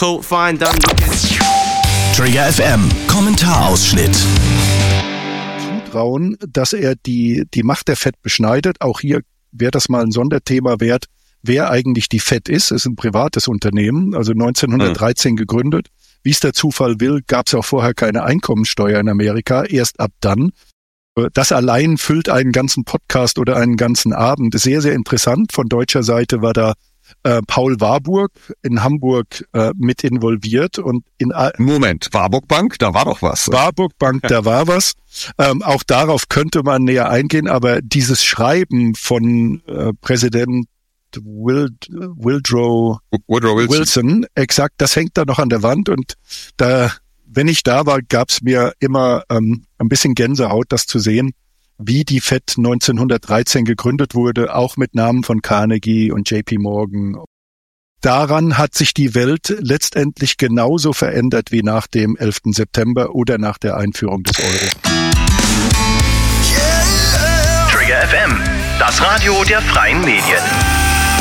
coat fine, done looking. Trigger FM, Kommentarausschnitt. Zutrauen, dass er die Macht der Fed beschneidet. Auch hier wäre das mal ein Sonderthema wert, wer eigentlich die Fed ist. Es ist ein privates Unternehmen, also 1913 gegründet. Wie es der Zufall will, gab es auch vorher keine Einkommensteuer in Amerika, erst ab dann. Das allein füllt einen ganzen Podcast oder einen ganzen Abend. Sehr, sehr interessant. Von deutscher Seite war da Paul Warburg in Hamburg mit involviert. Und Moment, Warburg Bank, da war doch was. Warburg Bank, da war was. Auch darauf könnte man näher eingehen, aber dieses Schreiben von Präsident Woodrow Wilson, exakt, das hängt da noch an der Wand und da, wenn ich da war, gab es mir immer ein bisschen Gänsehaut, das zu sehen, wie die Fed 1913 gegründet wurde, auch mit Namen von Carnegie und JP Morgan. Daran hat sich die Welt letztendlich genauso verändert wie nach dem 11. September oder nach der Einführung des Euro. Trigger FM, das Radio der freien Medien.